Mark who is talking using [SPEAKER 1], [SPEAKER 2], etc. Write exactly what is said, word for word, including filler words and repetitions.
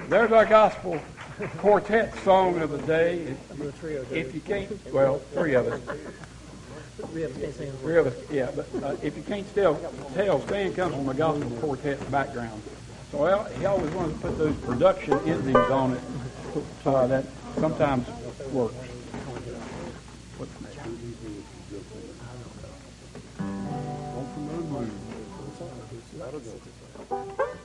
[SPEAKER 1] There's our gospel quartet song of the day. If, if you can't, well, three of us.
[SPEAKER 2] Three of us can't sing.
[SPEAKER 1] Three of us, yeah. But uh, if you can't still tell, Stan comes from a gospel quartet background. So well, he always wanted to put those production endings on it. Uh, that sometimes works. What's next?